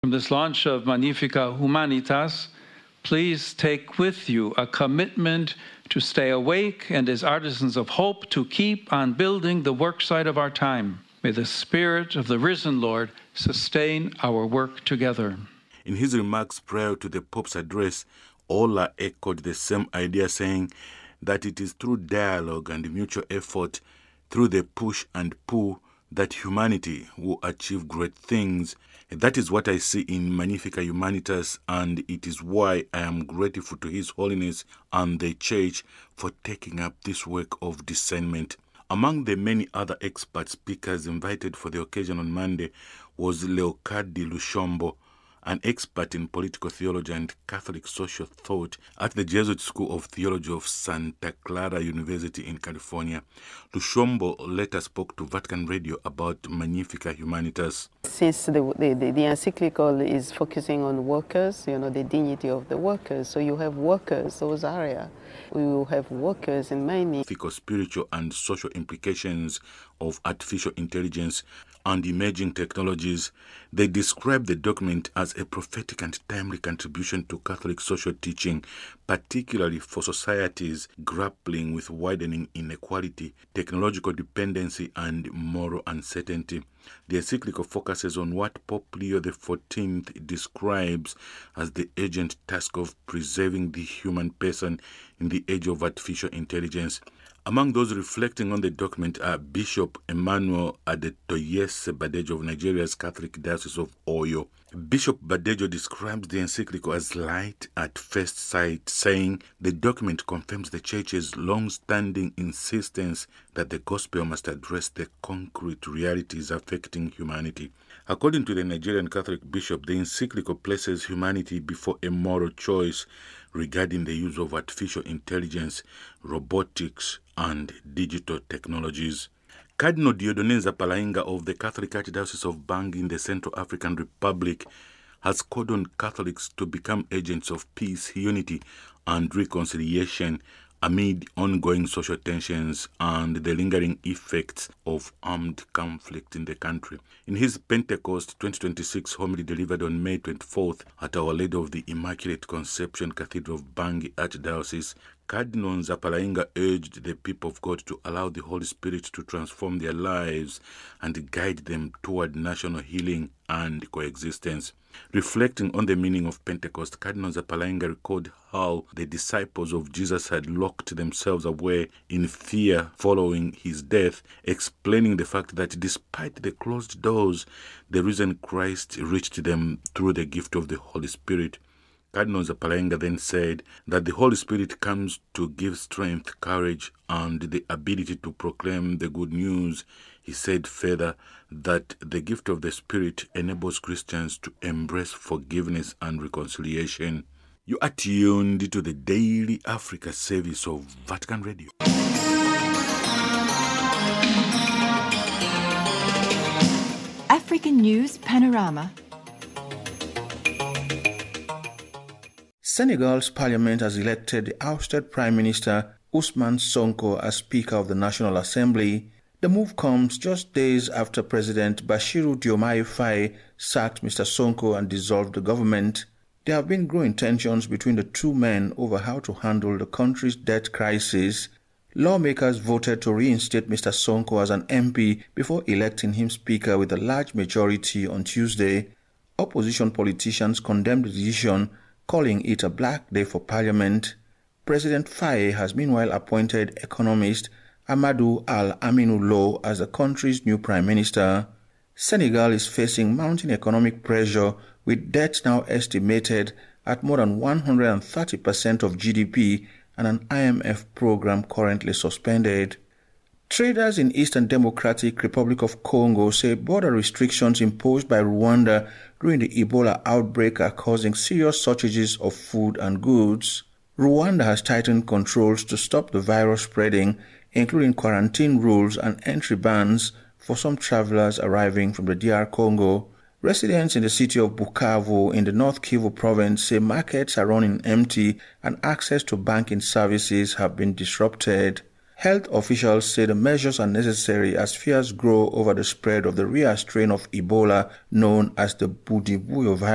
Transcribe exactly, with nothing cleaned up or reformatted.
From this launch of Magnificat Humanitas, please take with you a commitment to stay awake and as artisans of hope to keep on building the worksite of our time. May the Spirit of the risen Lord sustain our work together. In his remarks prior to the Pope's address, Ola echoed the same idea, saying that it is through dialogue and mutual effort, through the push and pull, that humanity will achieve great things. That is what I see in Magnificat Humanitas, and it is why I am grateful to His Holiness and the Church for taking up this work of discernment. Among the many other expert speakers invited for the occasion on Monday was Leocadi Lushombo, an expert in political theology and Catholic social thought at the Jesuit School of Theology of Santa Clara University in California. Lushombo later spoke to Vatican Radio about Magnificat Humanitas. Since the, the, the, the encyclical is focusing on workers, you know, the dignity of the workers, so you have workers, those areas. We will have workers in many spiritual and social implications of artificial intelligence and emerging technologies. They describe the document as a prophetic and timely contribution to Catholic social teaching, particularly for societies grappling with widening inequality, technological dependency, and moral uncertainty. The encyclical focuses on what Pope Leo the fourteenth describes as the urgent task of preserving the human person in the age of artificial intelligence. Among those reflecting on the document are Bishop Emmanuel Adetoyese Badejo of Nigeria's Catholic Diocese of Oyo. Bishop Badejo describes the encyclical as light at first sight, saying the document confirms the Church's long-standing insistence that the gospel must address the concrete realities affecting humanity. According to the Nigerian Catholic bishop, the encyclical places humanity before a moral choice regarding the use of artificial intelligence, robotics, and digital technologies. Cardinal Dieudonne Zapalainga of the Catholic Archdiocese of Bangui in the Central African Republic has called on Catholics to become agents of peace, unity, and reconciliation amid ongoing social tensions and the lingering effects of armed conflict in the country. In his Pentecost twenty twenty-six homily delivered on May twenty-fourth at Our Lady of the Immaculate Conception Cathedral of Bangui Archdiocese, Cardinal Zapalainga urged the people of God to allow the Holy Spirit to transform their lives and guide them toward national healing and coexistence. Reflecting on the meaning of Pentecost, Cardinal Zapalainga recalled how the disciples of Jesus had locked themselves away in fear following his death, explaining the fact that despite the closed doors, the risen Christ reached them through the gift of the Holy Spirit. Cardinal Zapalainga then said that the Holy Spirit comes to give strength, courage, and the ability to proclaim the good news. He said further that the gift of the Spirit enables Christians to embrace forgiveness and reconciliation. You are tuned to the Daily Africa service of Vatican Radio. African News Panorama. Senegal's parliament has elected the ousted Prime Minister Ousmane Sonko as Speaker of the National Assembly. The move comes just days after President Bassirou Diomaye Faye sacked Mister Sonko and dissolved the government. There have been growing tensions between the two men over how to handle the country's debt crisis. Lawmakers voted to reinstate Mister Sonko as an M P before electing him Speaker with a large majority on Tuesday. Opposition politicians condemned the decision, calling it a black day for Parliament. President Faye has meanwhile appointed economist Amadou Al-Aminou Lo as the country's new Prime Minister. Senegal is facing mounting economic pressure, with debt now estimated at more than one hundred thirty percent of G D P and an I M F program currently suspended. Traders in Eastern Democratic Republic of Congo say border restrictions imposed by Rwanda during the Ebola outbreak are causing serious shortages of food and goods. Rwanda has tightened controls to stop the virus spreading, including quarantine rules and entry bans for some travelers arriving from the D R Congo. Residents in the city of Bukavu in the North Kivu province say markets are running empty and access to banking services have been disrupted. Health officials say the measures are necessary as fears grow over the spread of the rare strain of Ebola known as the Bundibugyo virus.